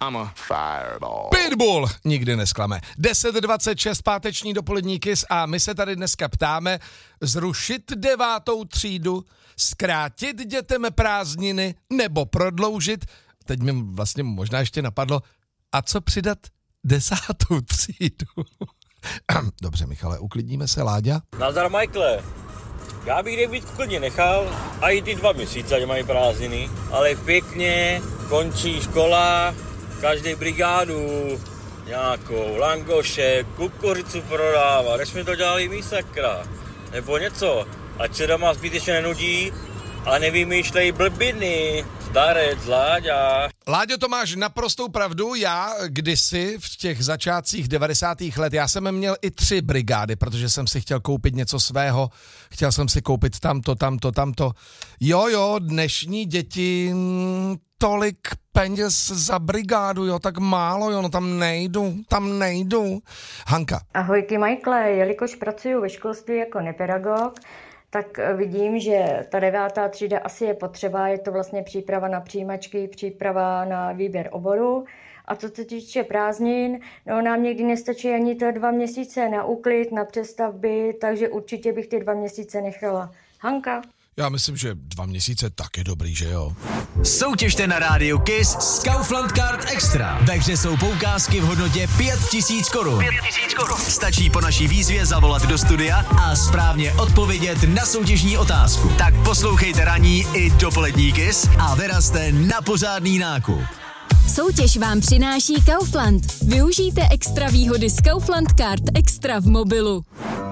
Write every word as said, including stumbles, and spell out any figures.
I'm a fireball. Pitbull nikdy nesklame. deset dvacet šest páteční dopolední Kiss a my se tady dneska ptáme, zrušit devátou třídu, zkrátit dětem prázdniny nebo prodloužit. Teď mi vlastně možná ještě napadlo, a co přidat desátou třídu? Dobře, Michale, uklidníme se, Láďa. Nazdar, Michaele. Já bych Davidku klidně nechal, a i ty dva měsíce, ať mají prázdniny, ale pěkně končí škola, každý brigádu nějakou langoše, kukuřicu prodává, než jsme to dělali my, sakra, nebo něco, ať se doma zbytečně nenudí a nevymýšlej blbiny. Zdarec, Láďa. Láďo, to máš naprostou pravdu. Já kdysi v těch začátcích devadesátých let, já jsem měl i tři brigády, protože jsem si chtěl koupit něco svého, chtěl jsem si koupit tamto, tamto, tamto. Jo, jo, dnešní děti, tolik peněz za brigádu, jo, tak málo, jo, no tam nejdu, tam nejdu. Hanka. Ahojky, Michaele, jelikož pracuji ve školství jako nepedagog, tak vidím, že ta devátá třída asi je potřeba, je to vlastně příprava na přijímačky, příprava na výběr oboru. A co se týče prázdnin, no nám někdy nestačí ani to dva měsíce na úklid, na přestavby, takže určitě bych ty dva měsíce nechala. Hanka? Já myslím, že dva měsíce tak je dobrý, že jo. Soutěžte na rádiu Kiss s Kaufland Card Extra. Ve hře jsou poukázky v hodnotě pět tisíc korun. Stačí po naší výzvě zavolat do studia a správně odpovědět na soutěžní otázku. Tak poslouchejte ranní i dopolední Kiss a vyrazte na pořádný nákup. Soutěž vám přináší Kaufland. Využijte extra výhody z Kaufland Card Extra v mobilu.